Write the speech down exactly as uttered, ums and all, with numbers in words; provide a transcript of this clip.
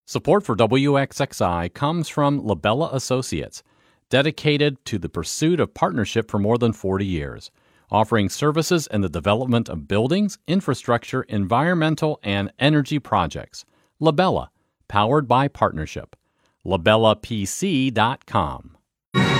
Support for W X X I comes from Labella Associates, dedicated to the pursuit of partnership for more than forty years, offering services in the development of buildings, infrastructure, environmental, and energy projects. Labella, powered by partnership. labella p c dot com